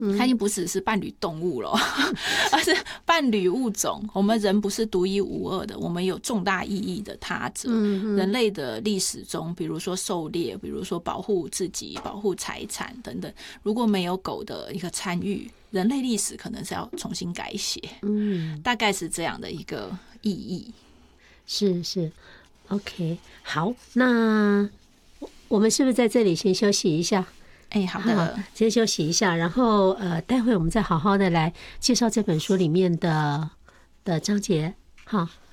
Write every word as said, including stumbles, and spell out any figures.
它已经不只是伴侣动物了，而是伴侣物种。我们人不是独一无二的，我们有重大意义的他者。人类的历史中，比如说狩猎，比如说保护自己、保护财产等等，如果没有狗的一个参与，人类历史可能是要重新改写。嗯，大概是这样的一个意义。 是是 ，OK， 好，那我们是不是在这里先休息一下？ 哎，好的， 先休息一下，然后呃，待会我们再好好的来介绍这本书里面的的章节，哈。